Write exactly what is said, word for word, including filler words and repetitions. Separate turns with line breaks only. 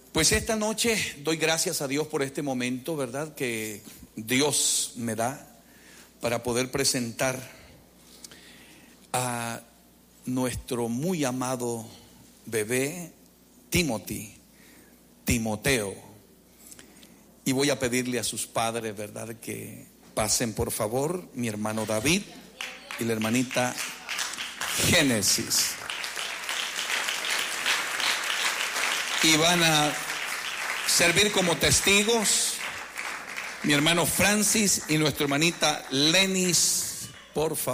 Pues esta noche doy gracias a Dios por este momento, ¿verdad?, que Dios me da para poder presentar a nuestro muy amado bebé Timothy, Timoteo. Y voy a pedirle a sus padres, ¿verdad?, que pasen por favor, mi hermano David y la hermanita Génesis. Y van a servir como testigos mi hermano Francis y nuestra hermanita Lenis, por favor.